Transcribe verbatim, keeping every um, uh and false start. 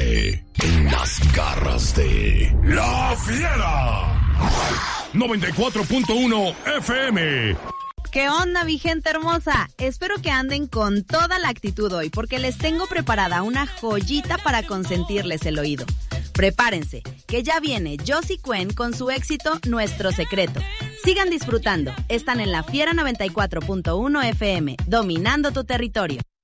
Cae en las garras de La Fiera. noventa y cuatro punto uno F M. ¿Qué onda, mi gente hermosa? Espero que anden con toda la actitud hoy, porque les tengo preparada una joyita para consentirles el oído. Prepárense, que ya viene Josie Cuen con su éxito Nuestro Secreto. Sigan disfrutando, están en La Fiera noventa y cuatro punto uno F M, dominando tu territorio.